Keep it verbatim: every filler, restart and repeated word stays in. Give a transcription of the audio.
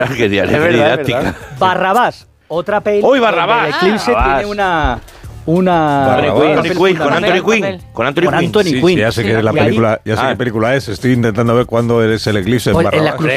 Genial, Es verdad, didáctica. es verdad. Barrabás, otra peli. ¡Uy, Barrabás! donde el eclipse Barrabás. tiene una. Una. Barrabás. un Anthony papel Quinn, con fundamental. Anthony Quinn. Con Anthony Con Quinn. Anthony Sí, Quinn. sí, ya sé que Sí. la Y ahí- película, ya sé Ah. qué película es. Estoy intentando ver cuándo es el eclipse en Pues en la Barrabás. Cruzada